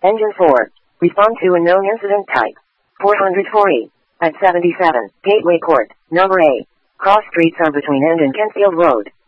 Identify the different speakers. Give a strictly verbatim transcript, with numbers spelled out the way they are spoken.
Speaker 1: Engine four. Respond to unknown incident type. four hundred forty. At seventy-seven. Gateway Court. Number A. Cross streets are between End and Kentfield Road.